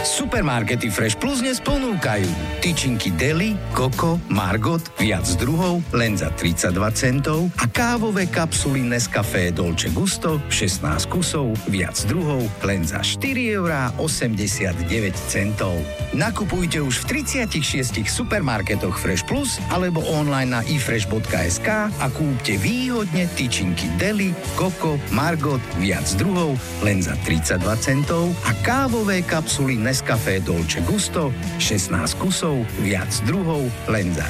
Supermarkety Fresh Plus dnes ponúkajú tyčinky Deli, Coco, Margot, viac druhov, len za 32 centov a kávové kapsuly Nescafé Dolce Gusto, 16 kusov, viac druhov, len za 4,89 €. Nakupujte už v 36 supermarketoch Fresh Plus alebo online na ifresh.sk a kúpte výhodne tyčinky Deli, Coco, Margot, viac druhov, len za 32 centov a kávové kapsuly Nescafé Dolce Gusto, 16 kusov, viac druhov, len za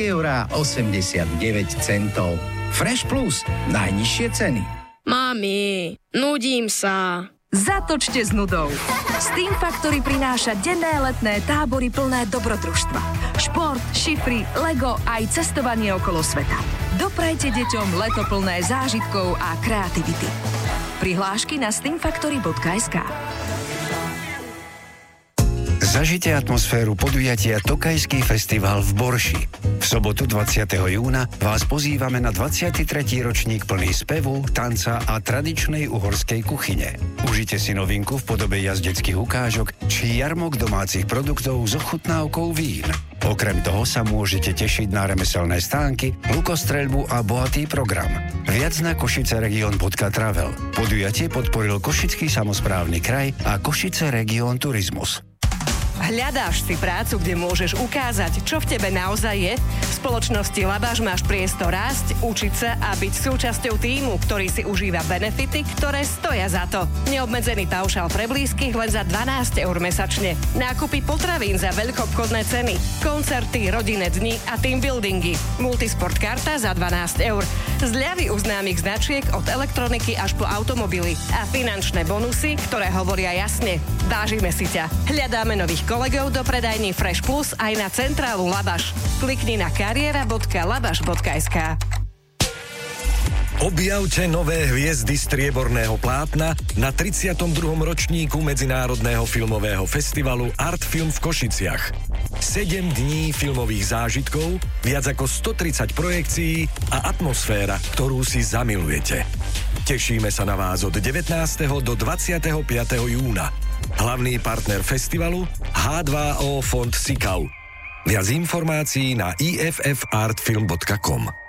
4,89 €. Fresh Plus, najnižšie ceny. Mami, nudím sa. Zatočte s nudou. Steam Factory prináša denné letné tábory plné dobrodružstva. Šport, šifry, Lego aj cestovanie okolo sveta. Doprajte deťom leto plné zážitkov a kreativity. Prihlášky na steamfactory.sk. Zažite atmosféru podujatia Tokajský festival v Borši. V sobotu 20. júna vás pozývame na 23. ročník plný spevu, tanca a tradičnej uhorskej kuchyne. Užite si novinku v podobe jazdeckých ukážok či jarmok domácich produktov s ochutnávkou vín. Okrem toho sa môžete tešiť na remeselné stánky, lukostreľbu a bohatý program. Viac na košiceregion.travel. Podujatie podporil Košický samosprávny kraj a Košice Region Turizmus. Hľadáš si prácu, kde môžeš ukázať, čo v tebe naozaj je? V spoločnosti Labáš máš priestor rásť, učiť sa a byť súčasťou tímu, ktorý si užíva benefity, ktoré stoja za to. Neobmedzený paušál pre blízkych len za 12 € mesačne. Nákupy potravín za veľkoobchodné ceny. Koncerty, rodinné dni a team buildingy. Multisport karta za 12 €. Zľavy u známych značiek od elektroniky až po automobily. A finančné bonusy, ktoré hovoria jasne. Vážime si ťa. Hľadáme nových kolegov do predajní Fresh Plus aj na centrálu Labaš. Klikni na kariera.labaš.sk. Objavte nové hviezdy strieborného plátna na 32. ročníku Medzinárodného filmového festivalu Art Film v Košiciach. 7 dní filmových zážitkov, viac ako 130 projekcií a atmosféra, ktorú si zamilujete. Tešíme sa na vás od 19. do 25. júna. Hlavný partner festivalu H2O Fond Sikau. Viac informácií na iffrtfilm.com.